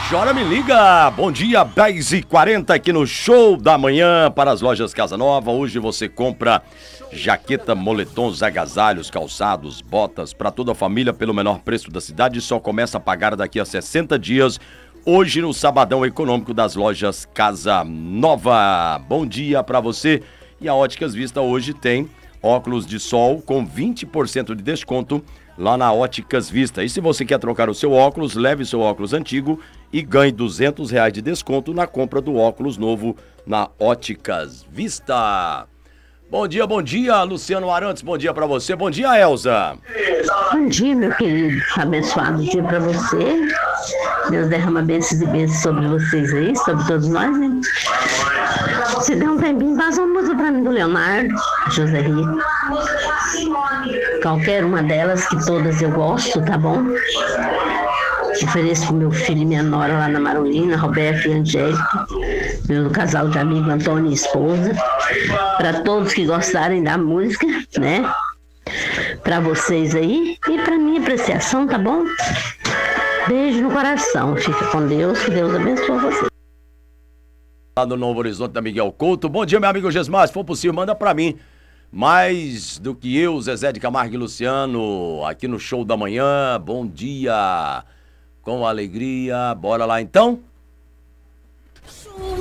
Chora, me liga! Bom dia, 10h40 aqui no Show da Manhã para as lojas Casa Nova. Hoje você compra jaqueta, moletons, agasalhos, calçados, botas para toda a família pelo menor preço da cidade. Só começa a pagar daqui a 60 dias. Hoje no Sabadão Econômico das lojas Casa Nova. Bom dia para você. E a Óticas Vista hoje tem óculos de sol com 20% de desconto lá na Óticas Vista. E se você quer trocar o seu óculos, leve seu óculos antigo e ganhe R$200 de desconto na compra do óculos novo na Óticas Vista. Bom dia, Luciano Arantes, bom dia pra você. Bom dia, Elza. Bom dia, meu querido. Abençoado dia pra você. Deus derrama bênçãos e bênçãos sobre vocês aí, sobre todos nós, né? Se der um tempinho, passa uma música pra mim do Leonardo, José Rita. Qualquer uma delas, que todas eu gosto, tá bom? Ofereço pro meu filho e minha nora lá na Marolina, Roberto e Angélica, meu casal de amigo Antônio e esposa, para todos que gostarem da música, né? Para vocês aí e para minha apreciação, tá bom? Beijo no coração, fica com Deus, que Deus abençoe você. Lá no Novo Horizonte da Miguel Couto. Bom dia, meu amigo Gesmar, se for possível, manda pra mim. Mais do que eu, Zezé de Camargo e Luciano, aqui no Show da Manhã. Bom dia, com alegria. Bora lá então?